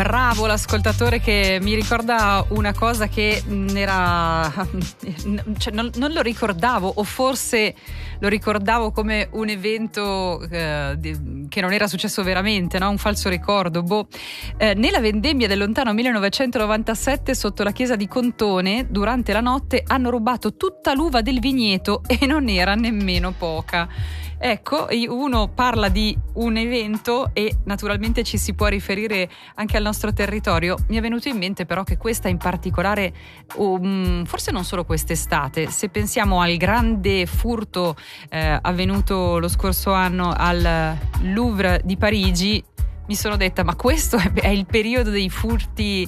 Bravo l'ascoltatore che mi ricorda una cosa che era cioè non lo ricordavo, o forse lo ricordavo come un evento che non era successo veramente, no? Un falso ricordo. Nella vendemmia del lontano 1997 sotto la chiesa di Contone durante la notte hanno rubato tutta l'uva del vigneto e non era nemmeno poca. Ecco, uno parla di un evento e naturalmente ci si può riferire anche al nostro territorio. Mi è venuto in mente però che questa in particolare, forse non solo quest'estate, se pensiamo al grande furto avvenuto lo scorso anno al Louvre di Parigi, mi sono detta, ma questo è il periodo dei furti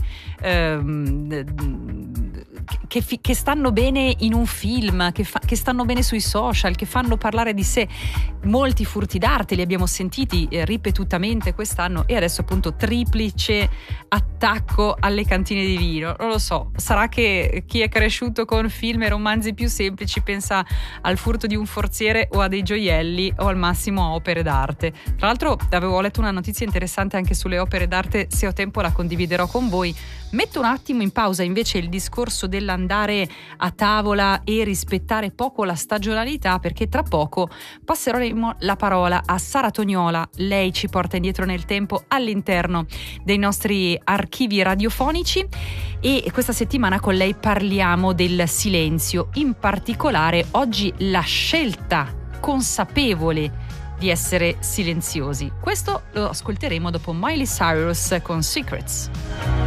che stanno bene in un film, che stanno bene sui social, che fanno parlare di sé. Molti furti d'arte li abbiamo sentiti ripetutamente quest'anno, e adesso appunto triplice attacco alle cantine di vino. Non lo so, sarà che chi è cresciuto con film e romanzi più semplici pensa al furto di un forziere o a dei gioielli o al massimo a opere d'arte. Tra l'altro avevo letto una notizia interessante anche sulle opere d'arte, se ho tempo la condividerò con voi. Metto un attimo in pausa invece il discorso dell'andare a tavola e rispettare poco la stagionalità, perché tra poco passeremo la parola a Sara Tognola. Lei ci porta indietro nel tempo all'interno dei nostri archivi radiofonici, e questa settimana con lei parliamo del silenzio, in particolare oggi la scelta consapevole di essere silenziosi. Questo lo ascolteremo dopo Miley Cyrus con Secrets.